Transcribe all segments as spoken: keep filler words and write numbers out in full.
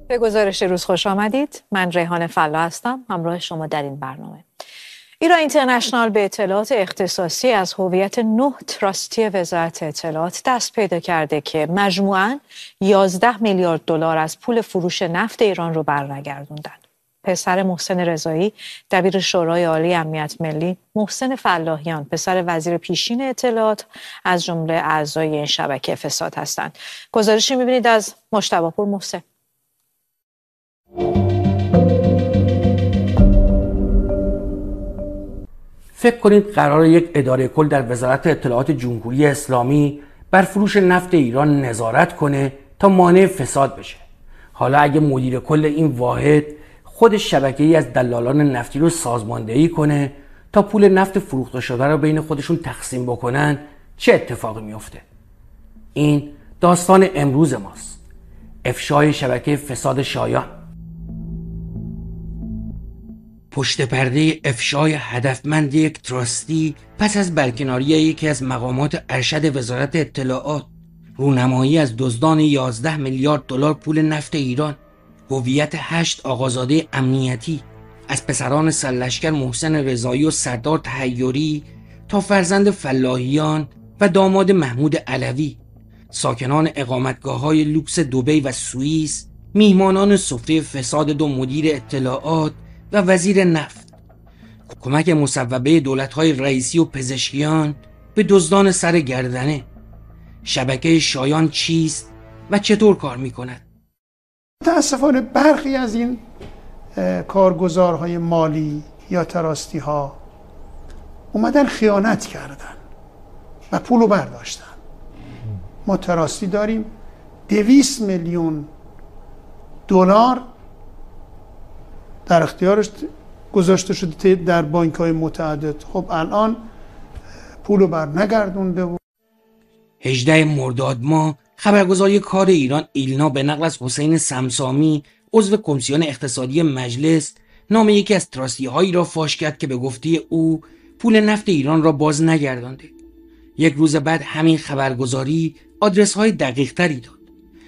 به گزارش روز خوش آمدید. من ریحان فلا هستم، همراه شما در این برنامه. ایران اینترنشنال به اطلاعات اختصاصی از هویت نه تراستی وزارت اطلاعات دست پیدا کرده که مجموعاً یازده میلیارد دلار از پول فروش نفت ایران رو برنگردوندن. پسر محسن رضایی، دبیر شورای عالی امنیت ملی، محسن فلاحیان، پسر وزیر پیشین اطلاعات، از جمله اعضای این شبکه فساد هستند. گزارشی می‌بینید از مجتبی پور محسن. فکر کنید قرار یک اداره کل در وزارت اطلاعات جمهوری اسلامی بر فروش نفت ایران نظارت کنه تا مانع فساد بشه. حالا اگه مدیر کل این واحد خود شبکه‌ای از دلالان نفتی رو سازماندهی کنه تا پول نفت فروخته شده رو بین خودشون تقسیم بکنن، چه اتفاقی میفته؟ این داستان امروز ماست. افشای شبکه فساد شایان. پشت پرده افشای هدفمند یک تراستی پس از برکناری یکی از مقامات ارشد وزارت اطلاعات، رونمایی از دزدان یازده میلیارد دلار پول نفت ایران، هویت هشت آقازاده امنیتی از پسران سرلشکر محسن رضایی و سردار تحیری تا فرزند فلاحیان و داماد محمود علوی، ساکنان اقامتگاه‌های لوکس دبی و سوئیس، میهمانان سفره فساد دو مدیر اطلاعات و وزیر نفت، کمک مصوبه دولت‌های رئیسی و پزشکیان به دزدان سر گردنه. شبکه شایان چیست و چطور کار می‌کند؟ متاسفانه برخی از این کارگزارهای مالی یا تراستی ها اومدن خیانت کردن و پولو برداشتن. ما تراستی داریم دویست میلیون دلار در اختیارش گذاشته شده در بانک‌های متعدد. خب الان پولو بر نگردونده. و هجدهم مرداد ماه خبرگزاری کار ایران ایلنا به نقل از حسین سمسامی، عضو کمیسیون اقتصادی مجلس، نام یکی از تراستی هایی را فاش کرد که به گفته او پول نفت ایران را باز نگردانده. یک روز بعد همین خبرگزاری آدرس های دقیق تری داد.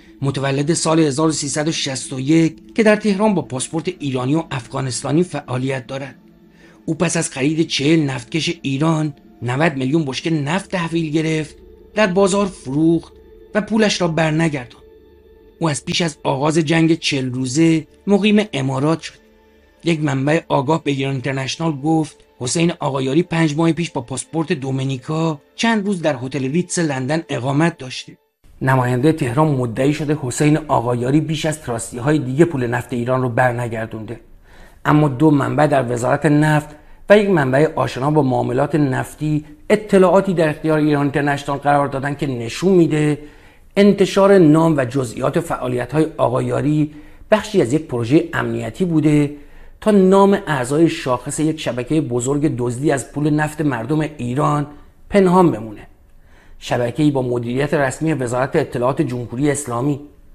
متولد سال هزار و سیصد و شصت و یک که در تهران با پاسپورت ایرانی و افغانستانی فعالیت دارد. او پس از خرید چهل نفتکش ایران نود میلیون بشکه نفت تحویل گرفت، در بازار فروخت و پولش را برنگرداند. او از پیش از آغاز جنگ چهل روزه مقیم امارات شد. یک منبع آگاه به ایران اینترنشنال گفت حسین آقایاری پنج ماه پیش با پاسپورت دومینیکا چند روز در هتل ریتز لندن اقامت داشته. نماینده تهران مدعی شده حسین آقایاری بیش از تراستی های دیگه پول نفت ایران رو برنگردونده. اما دو منبع در وزارت نفت و یک منبع آشنا با معاملات نفتی اطلاعاتی در اختیار ایران اینترنشنال قرار دادن که نشون میده انتشار نام و جزئیات فعالیت‌های آقایاری بخشی از یک پروژه امنیتی بوده تا نام اعضای شاخص یک شبکه بزرگ دزدی از پول نفت مردم ایران پنهان بمونه. شبکه‌ای با مدیریت رسمی وزارت اطلاعات جمهوری اسلامی.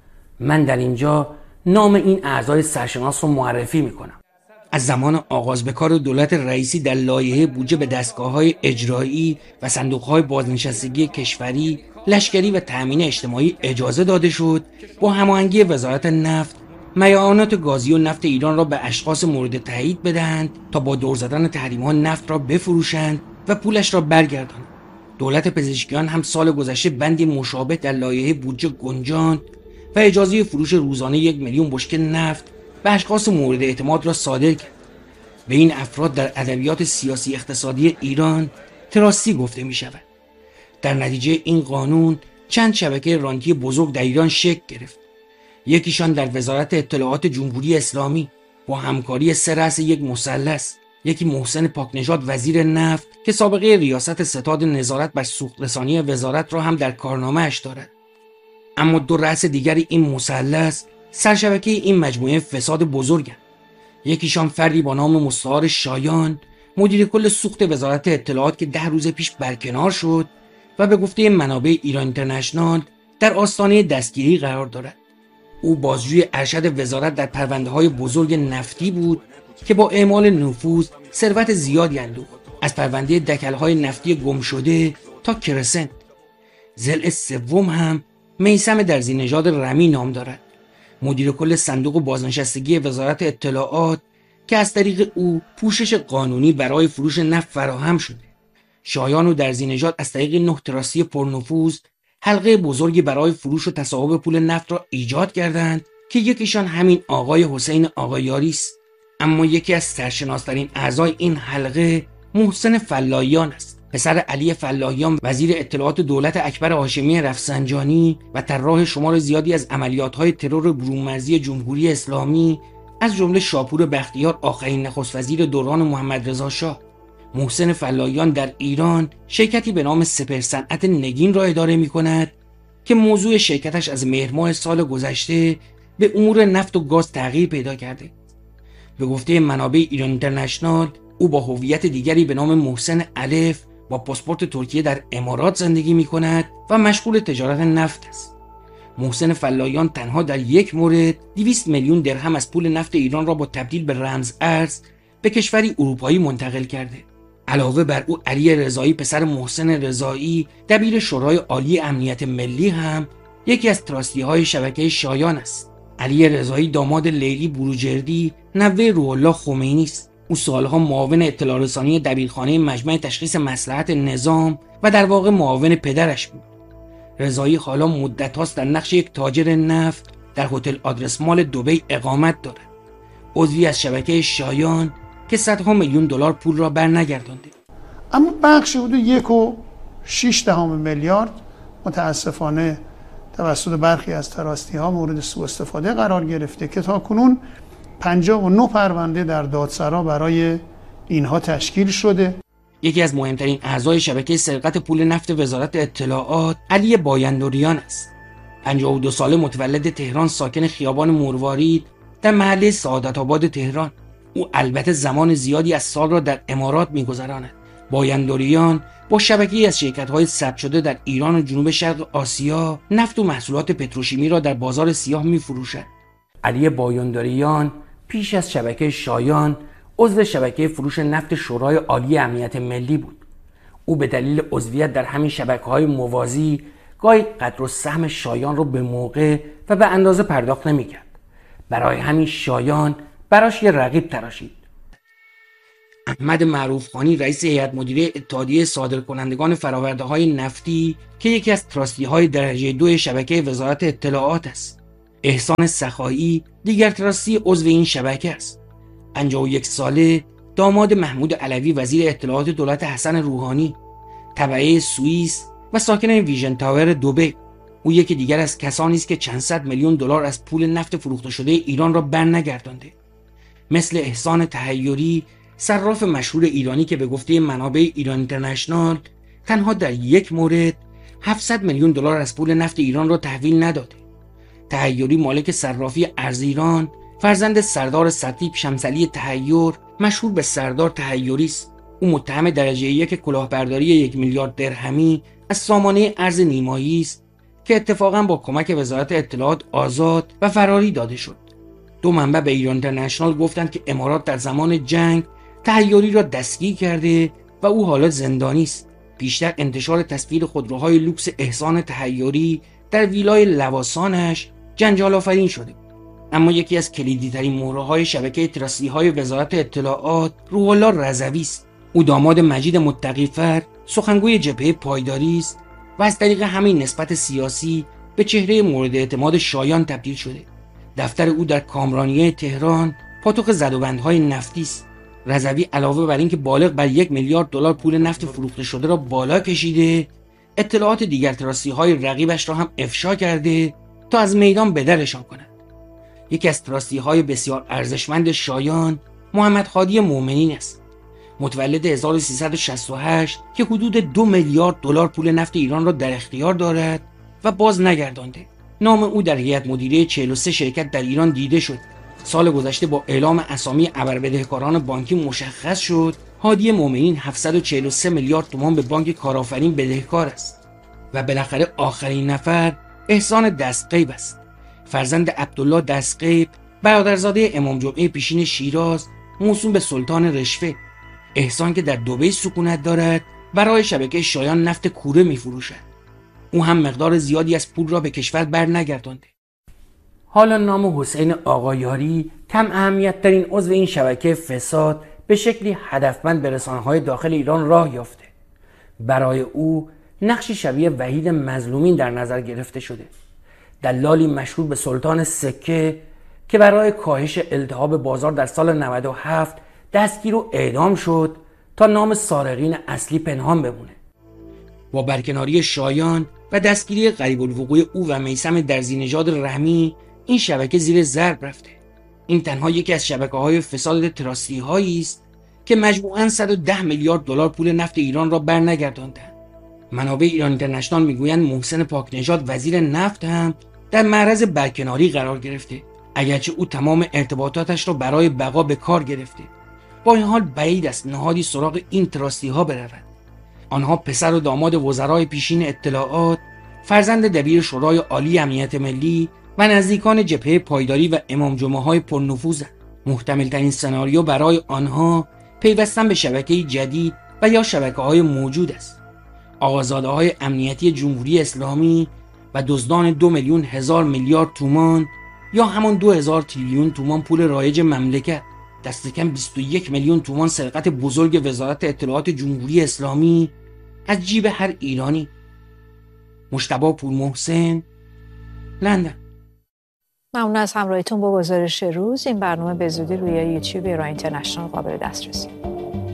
من در اینجا نام این اعضای سرشناس رو معرفی میکنم. از زمان آغاز به کار دولت رئیسی در لایحه بودجه به دستگاه‌های اجرایی و صندوق‌های بازنشستگی کشوری، لشکری و تأمین اجتماعی اجازه داده شد با هماهنگی وزارت نفت میعانات گازی و نفت ایران را به اشخاص مورد تایید بدهند تا با دور زدن تحریم‌ها نفت را بفروشند و پولش را برگردانند. دولت پزشکیان هم سال گذشته بندی مشابه در لایحه بودجه گنجاند و اجازه فروش روزانه یک میلیون بشکه نفت به اشخاص مورد اعتماد را صادر کرد. به این افراد در ادبیات سیاسی اقتصادی ایران تراستی گفته می شود. در نتیجه این قانون چند شبکه رانتی بزرگ در ایران شکل گرفت. یکیشان در وزارت اطلاعات جمهوری اسلامی با همکاری سه رأس یک مثلث، یکی محسن پاکنژاد وزیر نفت که سابقه ریاست ستاد نظارت بر سوخت رسانی وزارت را هم در کارنامه اش دارد. اما دو رأس دیگر این مثلث سرشبکه این مجموعه فساد بزرگند. یکیشان فردی با نام مستعار شایان، مدیر کل سوخت وزارت اطلاعات که ده روز پیش برکنار شد و به گفته منابع ایران اینترنشنال در آستانه دستگیری قرار دارد. او بازجوی ارشد وزارت در پرونده‌های بزرگ نفتی بود که با اعمال نفوذ ثروت زیادی اندوخت، از پرونده دکل‌های نفتی گم شده تا کرسنت. ضلع سوم هم میثم درزی نژاد رمی نام دارد. مدیر کل صندوق بازنشستگی وزارت اطلاعات که از طریق او پوشش قانونی برای فروش نفت فراهم شده. شایان و درزی‌نژاد از طریق نه تراستی پرنفوذ حلقه بزرگی برای فروش و تصاحب پول نفت را ایجاد کردند که یکیشان همین آقای حسین آقایاری است. اما یکی از سرشناس‌ترین اعضای این حلقه محسن فلاحیان است، پسر علی فلاحیان وزیر اطلاعات دولت اکبر هاشمی رفسنجانی و طراح شمار زیادی از عملیات‌های ترور برون‌مرزی جمهوری اسلامی، از جمله شاپور بختیار آخرین نخست وزیر دوران محمد رضا شاه. محسن فلاحیان در ایران شرکتی به نام سپرصنعت نگین را اداره می‌کند که موضوع شرکتش از مهر ماه سال گذشته به امور نفت و گاز تغییر پیدا کرده. به گفته منابع ایران اینترنشنال، او با هویت دیگری به نام محسن الف با پاسپورت ترکیه در امارات زندگی می‌کند و مشغول تجارت نفت است. محسن فلاحیان تنها در یک مورد دویست میلیون درهم از پول نفت ایران را با تبدیل به رمز ارز به کشوری اروپایی منتقل کرده. علاوه بر او علی رضایی پسر محسن رضایی دبیر شورای عالی امنیت ملی هم یکی از تراستی‌های شبکه شایان است. علی رضایی داماد لیلی بروجردی نوه روح الله خمینی است. او سالها معاون اطلاع رسانی دبیرخانه مجمع تشخیص مصلحت نظام و در واقع معاون پدرش بود. رضایی حالا مدت هاست در نقش یک تاجر نفت در هتل آدرس مال دبی اقامت دارد. عضوی از شبکه شایان که صدها میلیون دلار پول را برنگردانده. اما بخشی حدود یک و شیش دهم میلیارد متاسفانه توسط برخی از تراستی ها مورد سوء استفاده قرار گرفته که تاکنون پنجاه و نه پرونده در دادسرا برای اینها تشکیل شده. یکی از مهمترین اعضای شبکه سرقت پول نفت وزارت اطلاعات علی بایندوریان است. پنجاه و دو ساله متولد تهران، ساکن خیابان مروارید در محله سعادت آباد تهران. او البته زمان زیادی از سال را در امارات می‌گذراند. بایندوریان با شبکه‌ای از شرکت‌های ثبت شده در ایران و جنوب شرق آسیا نفت و محصولات پتروشیمی را در بازار سیاه می‌فروشد. علی بایندوریان پیش از شبکه شایان عضو شبکه فروش نفت شورای عالی امنیت ملی بود. او به دلیل عضویت در همین شبکه‌های موازی گاهی قدر و سهم شایان را به موقع و به اندازه پرداخت نمی‌کرد. برای همین شایان براش یه رقیب تراشید. احمد معروفخانی رئیس هیئت مدیره اتحادیه صادرکنندگان فرآورده‌های نفتی که یکی از تراستی‌های درجه دو شبکه وزارت اطلاعات است. احسان سخایی دیگر تراستی عضو این شبکه است. پنجاه و یک ساله، داماد محمود علوی وزیر اطلاعات دولت حسن روحانی، تبعه سوئیس و ساکن ویژن تاور دبی. او یکی دیگر از کسانی است که چند صد میلیون دلار از پول نفت فروخته شده ایران را برنگردانده. مثل احسان تحیری، صراف مشهور ایرانی که به گفته منابع ایران اینترنشنال تنها در یک مورد هفتصد میلیون دلار از پول نفت ایران را تحویل نداده. تحیری مالک صرافی ارز ایران، فرزند سردار سطیب شمسعلی تحیر مشهور به سردار تحیری است. او متهم درجه یک کلاهبرداری یک میلیارد درهمی از سامانه ارز نیمایی است که اتفاقا با کمک وزارت اطلاعات آزاد و فراری داده شد. دو منبع به ایران اینترنشنال گفتند که امارات در زمان جنگ تحیری را دستگیر کرده و او حالا زندانی است. بیشتر انتشار تصویر خودروهای لوکس احسان تحیری در ویلای لواسانش جنجال آفرین شده. اما یکی از کلیدی ترین مهره‌های شبکه تراستی‌های وزارت اطلاعات روح الله رضوی است. او داماد مجید متقی‌فر، سخنگوی جبهه پایداری است و از طریق همین نسبت سیاسی به چهره مورد اعتماد شایان تبدیل شده. دفتر او در کامرانیه تهران پاتوق زدوبندهای نفتی است. رضوی علاوه بر اینکه بالغ بر یک میلیارد دلار پول نفت فروخته شده را بالا کشیده، اطلاعات دیگر تراستی‌های رقیبش را هم افشا کرده تا از میدان به درشان کند. یکی از تراستی‌های بسیار ارزشمند شایان محمد هادی مومنین است. متولد هزار و سیصد و شصت و هشت که حدود دو میلیارد دلار پول نفت ایران را در اختیار دارد و باز نگردانده. نام او در هیئت مدیره چهل و سه شرکت در ایران دیده شد. سال گذشته با اعلام اسامی ابربدهکاران بانکی مشخص شد هادی مومنین هفتصد و چهل و سه میلیارد تومان به بانک کارآفرین بدهکار است. و بالاخره آخرین نفر احسان دستغیب است. فرزند عبدالله دستغیب، برادرزاده امام جمعه پیشین شیراز، موسوم به سلطان رشوه. احسان که در دبی سکونت دارد، برای شبکه شایان نفت کوره می فروشد. او هم مقدار زیادی از پول را به کشور بر نگردانده. حالا نام حسین آقایاری کم اهمیت ترین عضو این شبکه فساد به شکلی هدفمند به رسانه‌های داخل ایران راه یافته. برای او نقشی شبیه وحید مظلومین در نظر گرفته شده، دلالی مشهور به سلطان سکه که برای کاهش التهاب بازار در سال نود و هفت دستگیر و اعدام شد تا نام سارقین اصلی پنهان بمونه. با برکناری شایان و دستگیری غریب الوقوع او و میثم درزینژاد رحمی، این شبکه زیر ضرب رفته. این تنها یکی از شبکه‌های فساد تراستی هایی است که مجموعاً صد و ده میلیارد دلار پول نفت ایران را برنگرداندند. منابع ایران اینترنشنال میگویند محسن پاکنژاد وزیر نفت هم در معرض برکناری قرار گرفته، اگرچه او تمام ارتباطاتش را برای بقا به کار گرفته. با این حال بعید است نهادی سراغ این تراستی ها برود. آنها پسر و داماد وزرای پیشین اطلاعات، فرزند دبیر شورای عالی امنیت ملی و نزدیکان جبهه پایداری و امام جمعه های پرنفوذند. محتمل ترین سناریو برای آنها پیوستن به شبکه جدید و یا شبکه های موجود است. آقازاده های امنیتی جمهوری اسلامی و دزدان دو میلیون هزار میلیارد تومان یا همان دو هزار تریلیون تومان پول رایج مملکت، دست کم بیست و یک میلیون تومان سرقت بزرگ وزارت اطلاعات جمهوری اسلامی از جیب هر ایرانی. مجتبی پورمحسن، لندن. ممنون از همراهیتون با گزارش روز. این برنامه به زودی روی یوتیوب ایران اینترنشنال قابل دسترسی.